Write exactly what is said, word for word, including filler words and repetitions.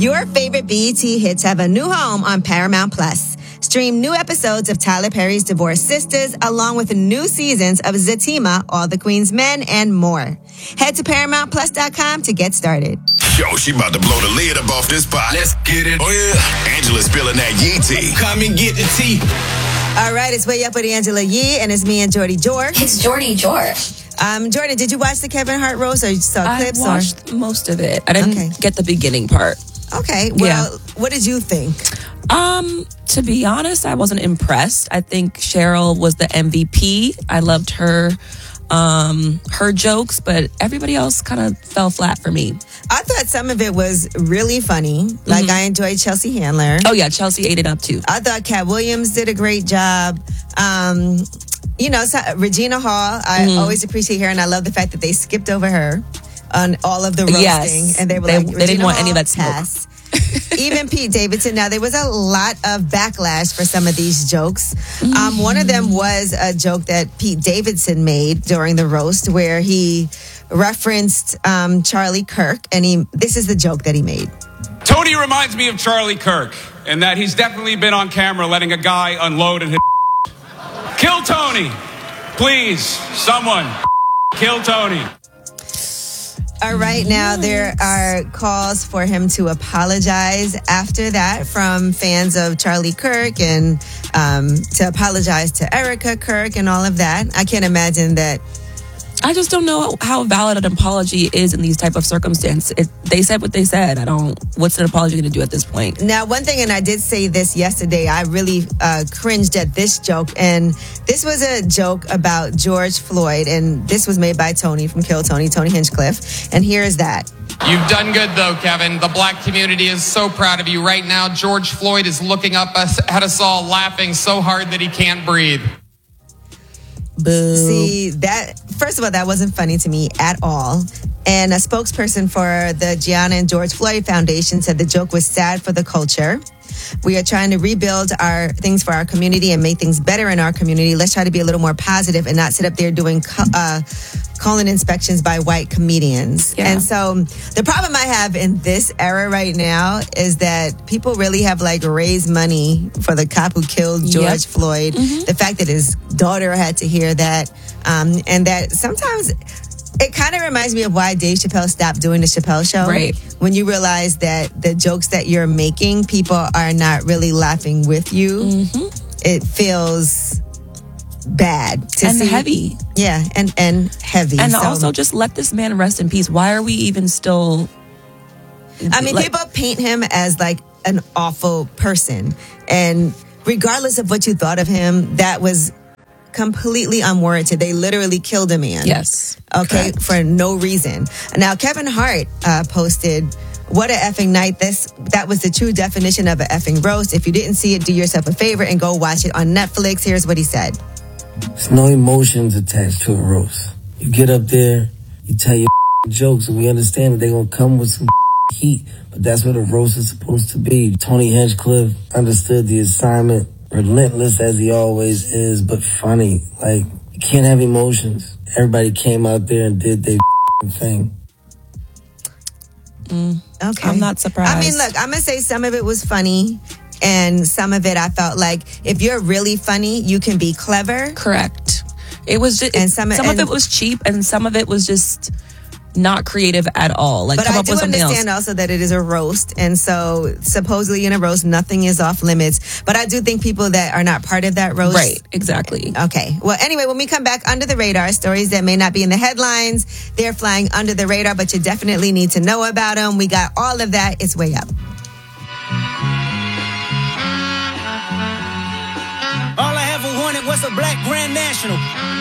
Your favorite B E T hits have a new home on Paramount Plus. Stream new episodes of Tyler Perry's Divorced Sisters, along with new seasons of Zatima, All the Queen's Men, and more. Head to Paramount Plus dot com to get started. Yo, she about to blow the lid up off this pot. Let's get it. Oh, yeah. Angela's spilling that Yee tea. Come and get the tea. All right, it's Way Up with Angela Yee, and it's me and Jordy Jork. It's Jordy Jork. Um, Jordan, did you watch the Kevin Hart roast, or you saw clips? I watched or? most of it. I didn't Okay. get the beginning part. Okay, well, Yeah. what did you think? Um, to be honest, I wasn't impressed. I think Cheryl was the M V P. I loved her, um, her jokes, but everybody else kind of fell flat for me. I thought some of it was really funny. Like, Mm-hmm. I enjoyed Chelsea Handler. Oh yeah, Chelsea ate it up too. I thought Cat Williams did a great job. Um, you know, so Regina Hall, I Mm-hmm. always appreciate her, and I love the fact that they skipped over her on all of the roasting. Yes. And they were They- like, they didn't Regina want any of Hall, that smoke. pass. Even Pete Davidson. Now, there was a lot of backlash for some of these jokes. Mm-hmm. Um, one of them was a joke that Pete Davidson made during the roast where he referenced um, Charlie Kirk, and he this is the joke that he made. Tony reminds me of Charlie Kirk, in that he's definitely been on camera letting a guy unload in his Kill Tony. Please, someone. Kill Tony. All right, now there are calls for him to apologize after that from fans of Charlie Kirk, and um, to apologize to Erica Kirk and all of that. I can't imagine that. I just don't know how valid an apology is in these type of circumstances. It, they said what they said. I don't. What's an apology going to do at this point? Now, one thing, and I did say this yesterday, I really uh, cringed at this joke. And this was a joke about George Floyd. And this was made by Tony from Kill Tony, Tony Hinchcliffe. And here is that. You've done good, though, Kevin. The black community is so proud of you right now. George Floyd is looking up us, at us all, laughing so hard that he can't breathe. Boo. See, that, first of all, that wasn't funny to me at all. And a spokesperson for the Gianna and George Floyd Foundation said the joke was sad for the culture. We are trying to rebuild our things for our community and make things better in our community. Let's try to be a little more positive and not sit up there doing uh, colon inspections by white comedians. Yeah. And so the problem I have in this era right now is that people really have like raised money for the cop who killed George Yep. Floyd. Mm-hmm. The fact that his daughter had to hear that, um, and that sometimes it kind of reminds me of why Dave Chappelle stopped doing the Chappelle Show. Right. When you realize that the jokes that you're making, people are not really laughing with you. Mm-hmm. It feels bad to And see. heavy. Yeah, and, and heavy. And So, also, just let this man rest in peace. Why are we even still? I mean, like- people paint him as like an awful person. And regardless of what you thought of him, that was completely unwarranted. They literally killed a man. Yes. Okay, Correct. for no reason. Now, Kevin Hart uh, posted, "What a effing night. This That was the true definition of an effing roast. If you didn't see it, do yourself a favor and go watch it on Netflix." Here's what he said. There's no emotions attached to a roast. You get up there, you tell your jokes, and we understand that they're going to come with some heat, but that's what a roast is supposed to be. Tony Hinchcliffe understood the assignment, relentless as he always is, but funny. Like, you can't have emotions. Everybody came out there and did their thing. Okay. I'm not surprised. I mean, look, I'm going to say some of it was funny, and some of it I felt like if you're really funny, you can be clever. Correct. It was just, And some, some- of and- it was cheap, and some of it was just not creative at all. Like, But come I up do with something understand else. also that it is a roast. And so supposedly in a roast, nothing is off limits. But I do think people that are not part of that roast. Right. Exactly. Okay. Well, anyway, when we come back, under the radar, stories that may not be in the headlines, they're flying under the radar, but you definitely need to know about them. We got all of that. It's Way Up. All I ever wanted was a black Grand National.